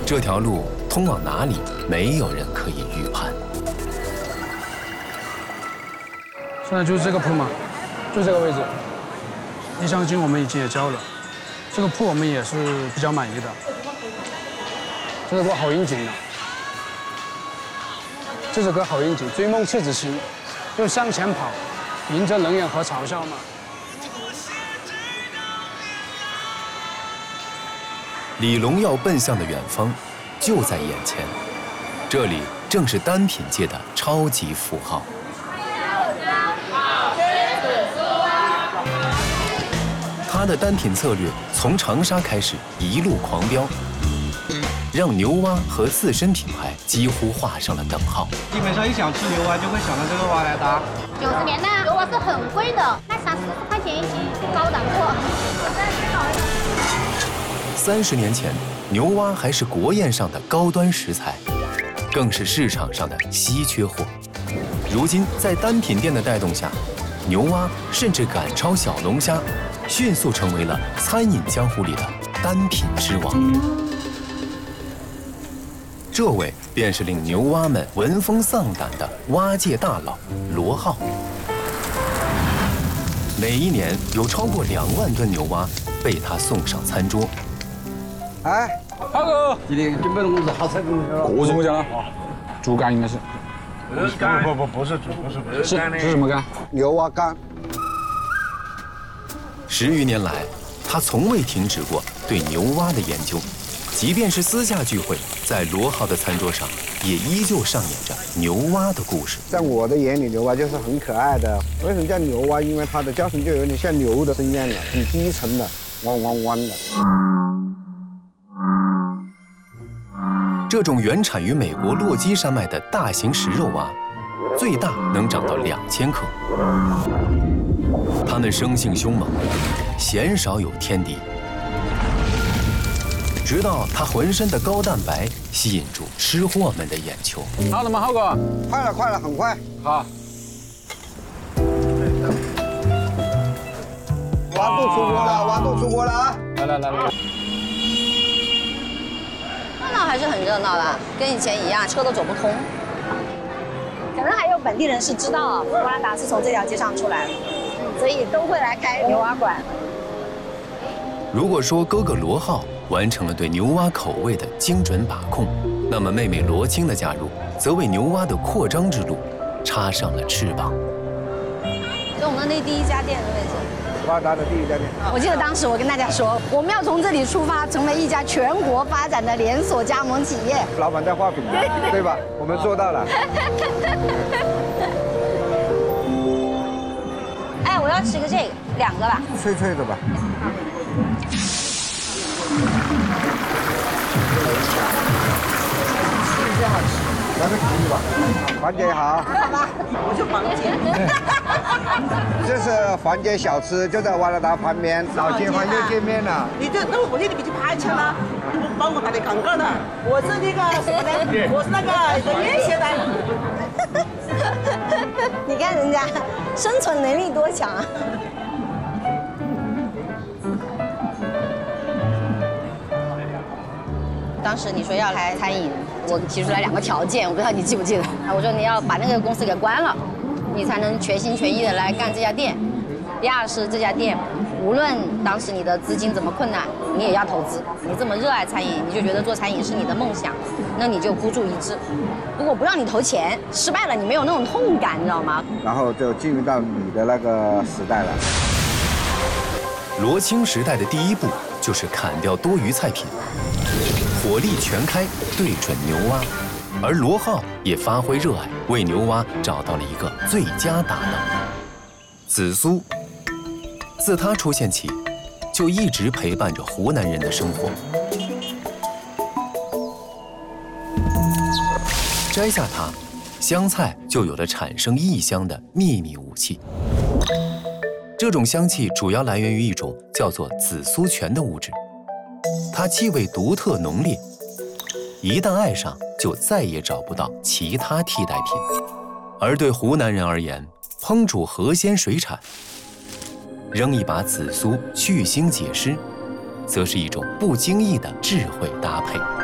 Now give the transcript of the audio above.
这条路通往哪里，没有人可以预判。 现在就是这个铺嘛，就这个位置。意向金我们已经也交了，这个铺我们也是比较满意的。这首歌好应景的，这首歌好应景，追梦赤子心，就向前跑，迎着冷眼和嘲笑嘛。 李龙要奔向的远方，就在眼前。这里正是单品界的超级富豪。他的单品策略从长沙开始一路狂飙，让牛蛙和自身品牌几乎画上了等号。 基本上一想吃牛蛙，就会想到这个蛙来搭。 90年代牛蛙是很贵的，那30块钱一斤，高档货。 30年前，牛蛙还是国宴上的高端食材，更是市场上的稀缺货。如今，在单品店的带动下，牛蛙甚至赶超小龙虾，迅速成为了餐饮江湖里的单品之王。这位便是令牛蛙们闻风丧胆的蛙界大佬罗浩。每一年有超过2万吨牛蛙被他送上餐桌。 哎， 浩哥， 今天准备的我是好菜东西了。 我怎么讲啊？猪肝应该是。 不是猪，不是是什么肝？ 牛蛙肝。 10余年来，他从未停止过对牛蛙的研究，即便是私下聚会，在罗浩的餐桌上，也依旧上演着牛蛙的故事。 在我的眼里，牛蛙就是很可爱的。为什么叫牛蛙？因为它的叫声就有点像牛的声音了，很低沉的，汪汪汪的。 这种原产于美国洛基山脉的大型食肉蛙，最大能长到2000克。 它们生性凶猛，鲜少有天敌。直到它浑身的高蛋白吸引住吃货们的眼球。 好了吗，浩哥？ 快了，很快。 好。 蛙肚出锅了，蛙肚出锅了啊！ 来。 热闹还是很热闹的，跟以前一样，车都走不通。可能还有本地人是知道布拉达是从这条街上出来的。 所以都会来开牛蛙馆。 如果说哥哥罗浩完成了对牛蛙口味的精准把控，那么妹妹罗青的加入，则为牛蛙的扩张之路插上了翅膀。 就我们那第一家店的位置， 布拉达的第一家店。 我记得当时我跟大家说，我们要从这里出发，成为一家全国发展的连锁加盟企业。 老板在画饼的，对吧？我们做到了。 哎，我要吃个这个，2个吧。 脆脆的吧。 最好吃。 来个鸡吧，环姐好。 好吧，我就房姐。 这是环姐小吃，就在瓦拉达旁边，老街坊又见面了。 你这那我这里面去拍车了，你不帮我打点广告的？我是那个什么的，我是那个人员协的。 你看人家生存能力多强啊！当时你说要开餐饮，我提出来2个条件，我不知道你记不记得。我说你要把那个公司给关了，你才能全心全意的来干这家店。第二是这家店，无论当时你的资金怎么困难，你也要投资。你这么热爱餐饮，你就觉得做餐饮是你的梦想，那你就孤注一掷。如果不让你投钱，失败了你没有那种痛感，你知道吗？ 然后就进入到你的那个时代了。 罗青时代的第一步就是砍掉多余菜品，火力全开对准牛蛙，而罗浩也发挥热爱，为牛蛙找到了一个最佳搭档——紫苏。自它出现起，就一直陪伴着湖南人的生活。摘下它，香菜就有了产生异香的秘密武器。这种香气主要来源于一种叫做紫苏醛的物质，它气味独特浓烈，一旦爱上，就再也找不到其他替代品。而对湖南人而言，烹煮河鲜水产，扔一把紫苏去腥解湿，则是一种不经意的智慧搭配。